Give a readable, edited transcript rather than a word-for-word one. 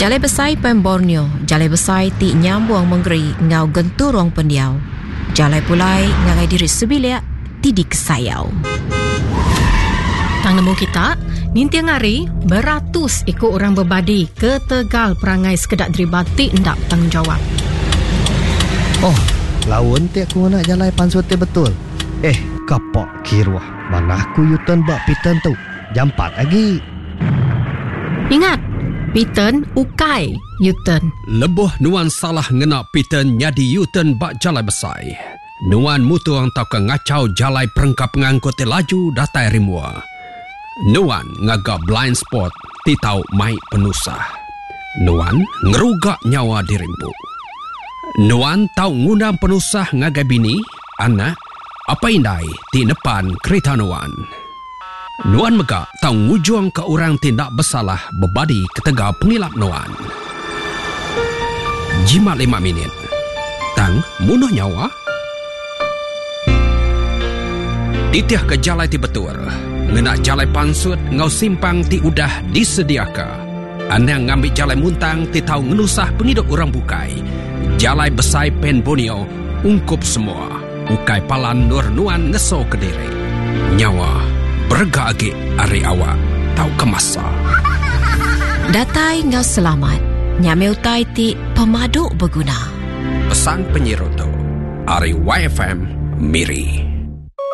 Jalai besai pen Borneo, jalai besai ti nyambung menggeri ngau genturong pendiau. Jalai pulai ngagai diri sebilia ti di kesayau. Tang nemu kita, nintiang hari beratus ikut orang berbadi ke Tegal perangai sekedak deribati ndak tanggungjawab. Oh, lawan ti aku nak jalai pansut betul. Kapok kiruah. Mana aku yutan bak pitan tu. Jam 4 lagi. Ingat, Piten ukai Yuten. Lebuh nuan salah ngena Piten nyadi Yuten bak jalai besai. Nuan mutuang tau ke ngacau jalai perengkap ngangkut laju datai rimua. Nuan ngagak blind spot ti tau mai penusah. Nuan ngerugak nyawa dirimpu. Nuan tau ngundang penusah ngagai bini, anak, apa indai ti depan kereta Nuan. Nuan megak tau ngujuang ke orang tindak bersalah berbadi ketega pengilap Nuan. Jimat 5 minit. Tang munuh nyawa. Titiah ke jalai ti betul. Ngena jalai pansut ngau simpang ti udah disediaka. Anang ngambil jalai muntang ti tau ngenusah penghidup orang bukai. Jalai besai pen Borneo ungkup semua. Ukai palan nur Nuan ngeso ke diri. Nyawa berga agi ari awak tau kemasa. Datai ngau selamat. Nyameu tai ti pemaduk berguna. Pesan penyiroto Ari YFM Miri.